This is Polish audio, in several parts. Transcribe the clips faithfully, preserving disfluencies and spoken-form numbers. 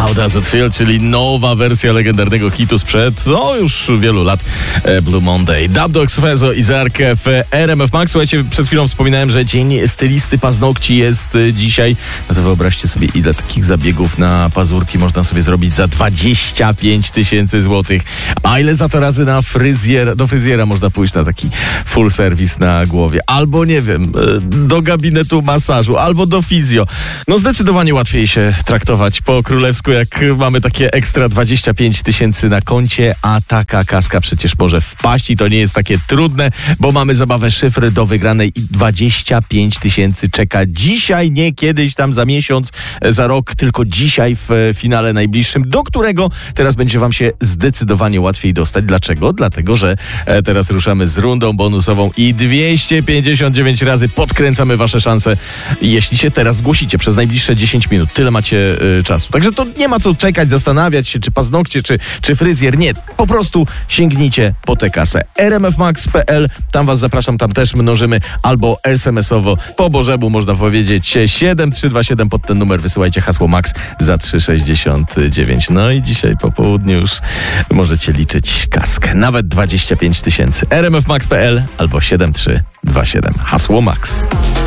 How Does It Feel, czyli nowa wersja legendarnego hitu sprzed no już wielu lat, Blue Monday. Dub Dogs, Fezo i Zerk w R M F Max. Słuchajcie, przed chwilą wspominałem, że dzień stylisty paznokci jest dzisiaj. No to wyobraźcie sobie, ile takich zabiegów na pazurki można sobie zrobić za dwadzieścia pięć tysięcy złotych. A ile za to razy na fryzjer, do fryzjera można pójść na taki full service na głowie. Albo nie wiem, do gabinetu masażu, albo do fizjo. No zdecydowanie łatwiej się traktować po królewsku, jak mamy takie ekstra dwadzieścia pięć tysięcy na koncie, a taka kaska przecież może wpaść i to nie jest takie trudne, bo mamy zabawę szyfry do wygranej i dwadzieścia pięć tysięcy czeka dzisiaj, nie kiedyś tam za miesiąc, za rok, tylko dzisiaj w finale najbliższym, do którego teraz będzie wam się zdecydowanie łatwiej dostać. Dlaczego? Dlatego, że teraz ruszamy z rundą bonusową i dwieście pięćdziesiąt dziewięć razy podkręcamy wasze szanse, jeśli się teraz zgłosicie przez najbliższe dziesięć minut. Tyle macie y, czasu. Także to nie ma co czekać, zastanawiać się, czy paznokcie, czy, czy fryzjer. Nie, po prostu sięgnijcie po tę kasę. r m f max kropka p l, tam was zapraszam, tam też mnożymy, albo es em esowo po Bożemu można powiedzieć siedem trzy dwa siedem, pod ten numer wysyłajcie hasło MAX za trzy sześćdziesiąt dziewięć. No i dzisiaj po południu już możecie liczyć kaskę. Nawet dwadzieścia pięć tysięcy. r m f max kropka p l albo siedem trzy dwa siedem. Hasło MAX.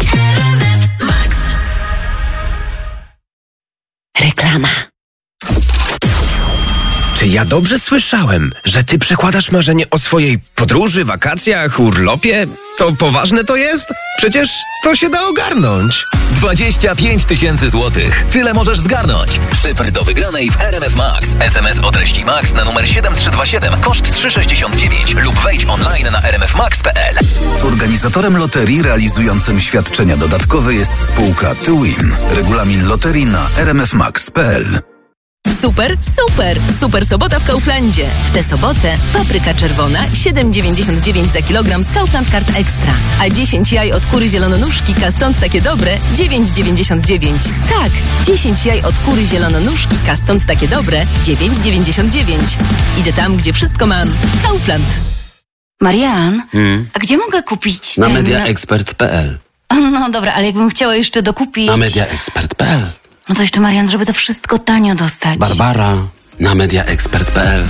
Reklama. Czy ja dobrze słyszałem, że ty przekładasz marzenie o swojej podróży, wakacjach, urlopie? To poważne to jest? Przecież to się da ogarnąć. dwadzieścia pięć tysięcy złotych. Tyle możesz zgarnąć. Szyfr do wygranej w R M F Max. es em es o treści MAX na numer siedem trzy dwa siedem. Koszt trzy sześćdziesiąt dziewięć lub wejdź online na r m f max kropka p l. Organizatorem loterii realizującym świadczenia dodatkowe jest spółka TwoWin. Regulamin loterii na r m f max kropka p l. Super, super! Super sobota w Kauflandzie. W tę sobotę papryka czerwona siedem dziewięćdziesiąt dziewięć za kilogram z Kaufland Card Extra. A dziesięć jaj od kury zielononóżki, stąd takie dobre, dziewięć dziewięćdziesiąt dziewięć. Tak, dziesięć jaj od kury zielononóżki, stąd takie dobre, dziewięć dziewięćdziesiąt dziewięć. Idę tam, gdzie wszystko mam. Kaufland. Marian, Hmm? a gdzie mogę kupić Na ten... mediaexpert kropka p l. No dobra, ale jakbym chciała jeszcze dokupić... Na mediaexpert kropka p l. No to jeszcze, Marian, żeby to wszystko tanio dostać. Barbara, na mediaexpert kropka p l.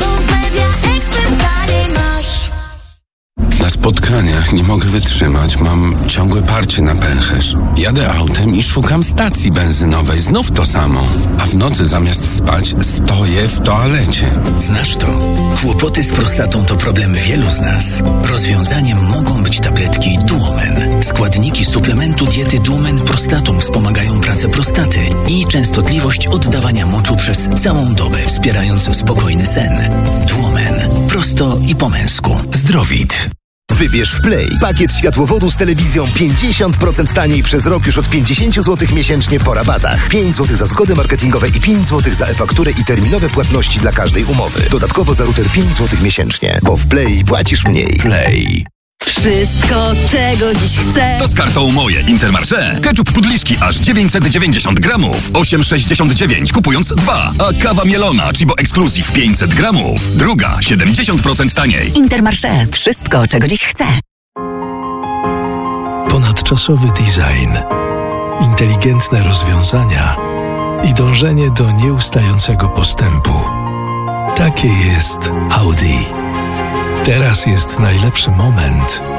Na spotkaniach nie mogę wytrzymać, mam ciągłe parcie na pęcherz. Jadę autem i szukam stacji benzynowej, znów to samo. A w nocy zamiast spać stoję w toalecie. Znasz to? Kłopoty z prostatą to problem wielu z nas. Rozwiązaniem mogą być tabletki Duomen. Składniki suplementu diety Duomen Prostatum wspomagają pracę prostaty i częstotliwość oddawania moczu przez całą dobę, wspierając spokojny sen. Duomen. Prosto i po męsku. Zdrowit. Wybierz w Play pakiet światłowodu z telewizją pięćdziesiąt procent taniej przez rok już od pięćdziesiąt złotych miesięcznie po rabatach. pięć złotych za zgody marketingowe i pięć złotych za e-fakturę i terminowe płatności dla każdej umowy. Dodatkowo za router pięć złotych miesięcznie, bo w Play płacisz mniej. Play. Wszystko, czego dziś chcę. To z kartą Moje Intermarché. Ketchup pudliszki aż dziewięćset dziewięćdziesiąt gramów. osiem sześćdziesiąt dziewięć kupując dwa. A kawa mielona Chibo Exclusive pięćset gramów. Druga siedemdziesiąt procent taniej. Intermarché. Wszystko, czego dziś chcę. Ponadczasowy design, inteligentne rozwiązania i dążenie do nieustającego postępu. Takie jest Audi. Teraz jest najlepszy moment,